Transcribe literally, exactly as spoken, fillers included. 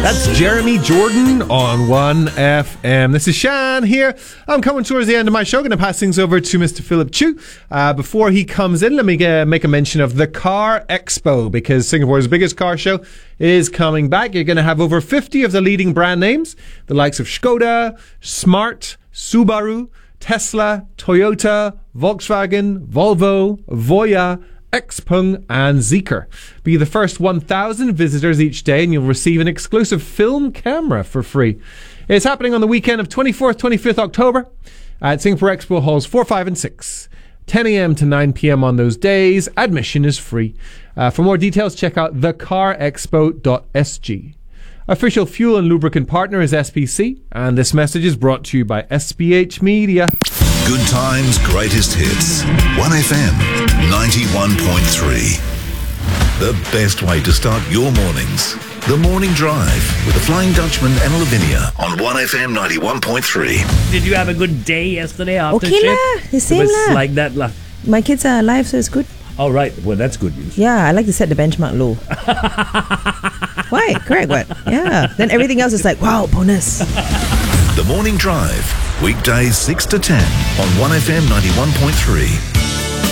That's Jeremy Jordan on one F M. This is Shan here. I'm coming towards the end of my show. Going to pass things over to Mister Philip Chu. Uh, before he comes in, let me uh, make a mention of the Car Expo, because Singapore's biggest car show is coming back. You're going to have over fifty of the leading brand names, the likes of Skoda, Smart, Subaru, Tesla, Toyota, Volkswagen, Volvo, Voya, Xpeng and Zeekr. Be the first one thousand visitors each day and you'll receive an exclusive film camera for free. It's happening on the weekend of twenty-fourth, twenty-fifth October at Singapore Expo Halls four, five and six. ten a.m. to nine p.m. on those days. Admission is free. Uh, for more details, check out the car expo dot s g. Official fuel and lubricant partner is S P C, and this message is brought to you by S B H Media. Good times, greatest hits. one F M ninety-one point three. The best way to start your mornings. The Morning Drive with the Flying Dutchman and Lavinia on one F M ninety-one point three. Did you have a good day yesterday after Okay shift? lah, the same It was lah. like that lah. My kids are alive, so it's good. All right. Well, that's good news. Yeah, I like to set the benchmark low. Why? Correct, what? Yeah. Then everything else is like, wow, bonus. The Morning Drive, weekdays six to ten on one F M ninety-one point three.